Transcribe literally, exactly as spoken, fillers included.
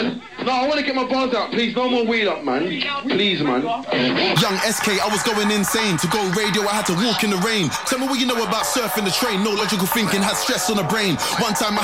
man. No, I want to get my bars out. Please, no more weed up, man. Please, man. Young S K, I was going insane. To go radio, I had to walk in the rain. Tell me what you know about surfing the train. No logical thinking, had stress on the brain. One time I